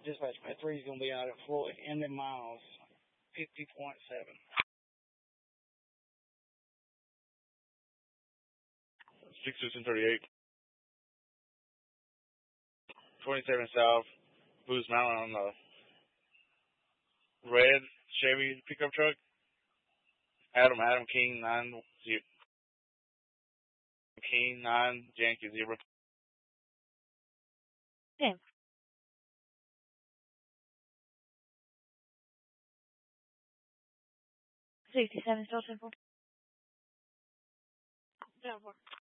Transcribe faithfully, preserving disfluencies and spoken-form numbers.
Dispatch Pad three is going to be out at Floyd, and then miles, fifty point seven. six two thirty-eight. twenty-seven South, Booze Mountain on the red Chevy pickup truck. Adam, Adam King, nine, zero, King, nine, Yankee, zero. Okay. sixty-seven, still simple. Ten four.